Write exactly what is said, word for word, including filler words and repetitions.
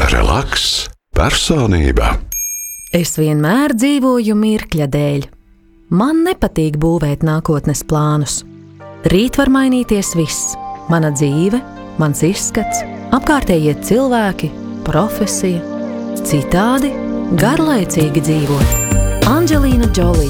Relaks personība. Es vienmēr dzīvoju mirkļa dēļ. Man nepatīk būvēt nākotnes plānus. Rīt var mainīties viss. Mana dzīve, mans izskats, apkārtējie cilvēki, profesija. Citādi garlaicīgi dzīvot. Anģelīna Džolī.